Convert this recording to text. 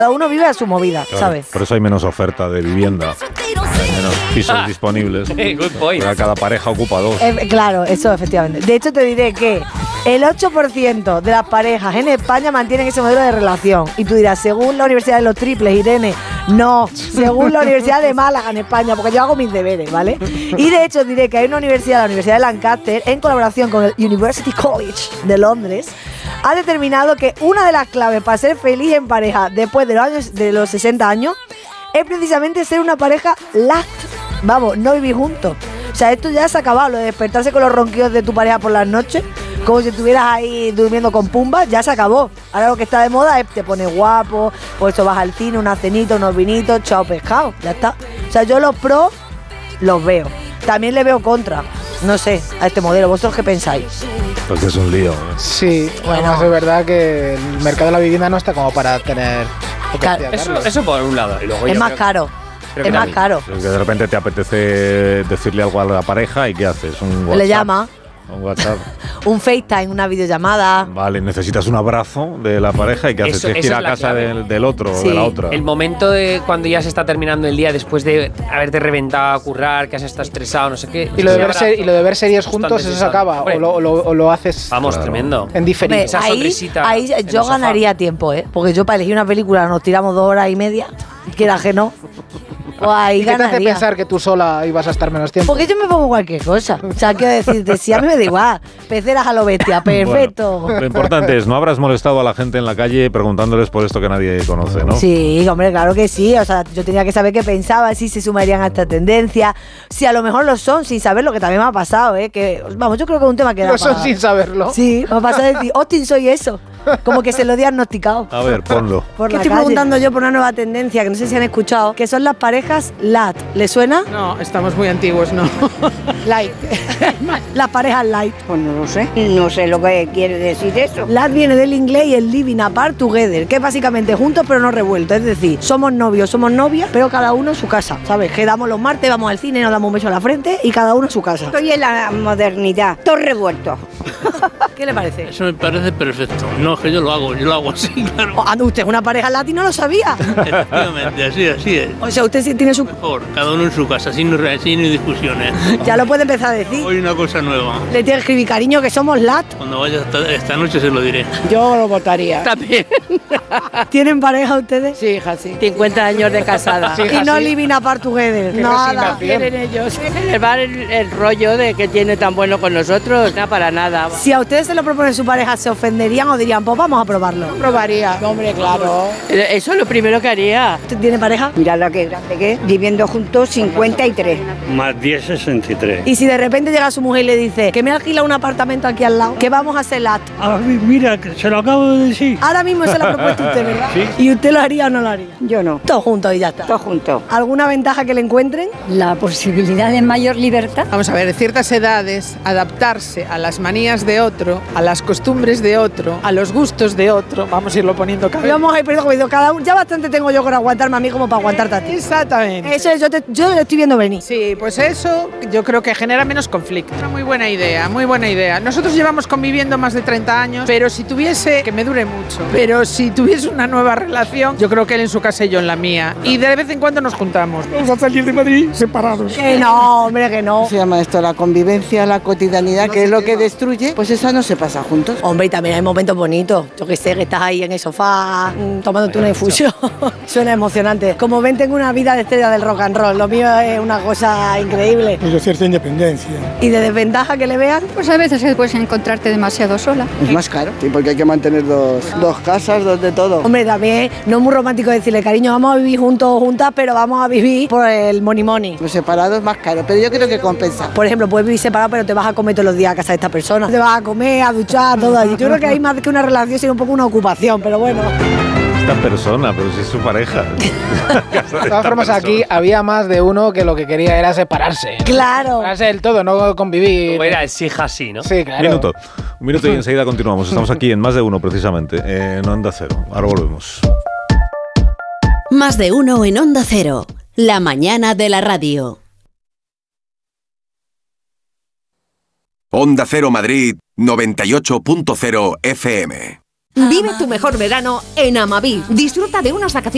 Cada uno vive a su movida, claro, ¿sabes? Por eso hay menos oferta de vivienda. Hay menos pisos disponibles. Good point. Cada pareja ocupa 2. Claro, eso efectivamente. De hecho, te diré que el 8% de las parejas en España mantienen ese modelo de relación. Y tú dirás, según la Universidad de los Triples, Irene, no, según la Universidad de Málaga en España, porque yo hago mis deberes, ¿vale? Y de hecho diré que hay una universidad, la Universidad de Lancaster, en colaboración con el University College de Londres, ha determinado que una de las claves para ser feliz en pareja después de los 60 años es precisamente ser una pareja LAT. Vamos, no vivir juntos. O sea, esto ya se ha acabado, lo de despertarse con los ronquidos de tu pareja por las noches, como si estuvieras ahí durmiendo con pumba, ya se acabó. Ahora lo que está de moda es te pones guapo, pues eso vas al cine, una cenita, unos vinitos, chao pescado, ya está. O sea, yo los pros los veo. También le veo contra, no sé, a este modelo. ¿Vosotros qué pensáis? Pues es un lío. Sí, Bueno. es verdad que el mercado de la vivienda no está como para tener... Claro, Eso por un lado. Y luego es yo más creo- caro. creo Es que más también. caro. Es que de repente te apetece decirle algo a la pareja y ¿qué haces? Un WhatsApp. Le llama, Un WhatsApp. un FaceTime, una videollamada. Vale, necesitas un abrazo de la pareja y ¿qué haces? Eso- Tienes que ir esa a es la casa clave. del otro o Sí. de la otra. El momento de cuando ya se está terminando el día después de haberte reventado a currar, que has estado estresado, no sé qué. Y lo de Ese ver series Bastante juntos, eso se sano. acaba. Hombre. O lo haces Vamos, Claro. tremendo. en diferido. Hombre, Esa ahí sonrisita en yo el sofá. ganaría tiempo, ¿eh? Porque yo para elegir una película nos tiramos 2 horas y media, quiera que no. Pues ahí ¿Y qué te hace ganaría. pensar que tú sola ibas a estar menos tiempo? Porque yo me pongo cualquier cosa. O sea, quiero decirte, si a mí me da igual, peceras a lo bestia, perfecto. Bueno, lo importante es, no habrás molestado a la gente en la calle preguntándoles por esto que nadie conoce, ¿no? Sí, hombre, claro que sí. O sea, yo tenía que saber qué pensaban, si se sumarían a esta tendencia, si a lo mejor lo son sin saber lo que también me ha pasado, ¿eh? Que, vamos, yo creo que es un tema que da No son para- sin saberlo. Sí, me ha pasado decir, Austin, soy eso. Como que se lo he diagnosticado. A ver, ponlo. Por ¿Qué la estoy calle. preguntando yo por una nueva tendencia que no sé si han escuchado? Que son las parejas LAT. ¿Le suena? No, estamos muy antiguos, ¿no? Light. Las parejas light. Pues no lo sé. No sé lo que quiere decir eso. LAT viene del inglés y el living apart together, que es básicamente juntos pero no revueltos. Es decir, somos novios, somos novias, pero cada uno en su casa. ¿Sabes? Quedamos los martes, vamos al cine, nos damos un beso a la frente y cada uno en su casa. Estoy en la modernidad. Todo revuelto. ¿Qué le parece? Eso me parece perfecto. No, que yo lo hago así, claro. Usted es una pareja LAT y no lo sabía. Efectivamente, así es. O sea, usted sí tiene su... Mejor, cada uno en su casa, sin discusiones. Ya lo puede empezar a decir. Hoy una cosa nueva. Le tiene que escribir, cariño, que somos LAT. Cuando vaya esta noche se lo diré. Yo lo votaría. También. ¿Tienen pareja ustedes? Sí, hija, sí. 50 años de casada. Sí, Y hija, no sí. living apart together. Qué Nada. resignación. Quieren ellos elevar el rollo de que tiene tan bueno con nosotros, nada para nada. Si a ustedes se lo propone su pareja, ¿se ofenderían o dirían, pues vamos a probarlo? Probaría. Hombre, claro. Eso es lo primero que haría. ¿Usted tiene pareja? Mira lo que grande que es. Viviendo juntos 53. Más 10, 63. Y si de repente llega su mujer y le dice que me alquila un apartamento aquí al lado, que vamos a hacer LAT. Mira, que se lo acabo de decir. Ahora mismo se lo ha propuesto usted, ¿verdad? Sí. ¿Y usted lo haría o no lo haría? Yo no. Todos juntos y ya está. Todo junto. ¿Alguna ventaja que le encuentren? La posibilidad de mayor libertad. Vamos a ver, en ciertas edades, adaptarse a las manías de otro, a las costumbres de otro, a los gustos de otro, vamos a irlo poniendo cada Y vez. vamos a ir perdiendo cada uno. Ya bastante tengo yo con aguantarme a mí como para aguantarte a ti. Exactamente. Eso es, yo lo estoy viendo venir. Sí, pues eso yo creo que genera menos conflicto. Una muy buena idea, muy buena idea. Nosotros llevamos conviviendo más de 30 años, pero si tuviese, que me dure mucho, pero si tuviese una nueva relación, yo creo que él en su casa y yo en la mía. Y de vez en cuando nos juntamos. Vamos a salir de Madrid separados. Que no, hombre, que no. Se llama esto la convivencia, la cotidianidad, que es lo que destruye, pues esa no se pasa juntos. Hombre, y también hay momentos bonitos. Yo que sé, que estás ahí en el sofá tomándote una infusión. Suena emocionante. Como ven, tengo una vida de estrella del rock and roll. Lo mío es una cosa increíble. Y de cierta independencia. ¿Y de desventaja que le vean? Pues a veces puedes encontrarte demasiado sola. Es más caro. Sí, porque hay que mantener dos casas, dos de todo. Hombre, también no es muy romántico decirle, cariño, vamos a vivir juntos o juntas, pero vamos a vivir por el money money. Los separados es más caro, pero yo creo que compensa. Por ejemplo, puedes vivir separado, pero te vas a comer todos los días a casa de esta persona. Te vas a comer, a duchar, todo allí. Yo creo que hay más que una relación, sino un poco una ocupación, pero bueno. Esta persona, pero si es su pareja. De todas formas, aquí había más de uno que lo que quería era separarse. Claro. Separarse del todo, no convivir. Como era exija así, ¿no? Sí, claro. Un minuto y enseguida continuamos. Estamos aquí en Más de Uno, precisamente, en Onda Cero. Ahora volvemos. Más de Uno en Onda Cero. La mañana de la radio. Onda Cero Madrid 98.0 FM. Vive tu mejor verano en Amaví. Disfruta de unas vacaciones